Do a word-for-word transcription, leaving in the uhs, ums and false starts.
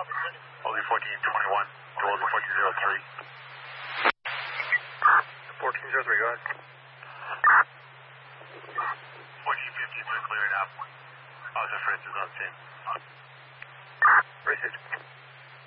Only fourteen twenty-one, towards fourteen oh three. fourteen oh three, go ahead. fourteen fifty, we're clearing up. Officer Fritz is on scene. Fritz.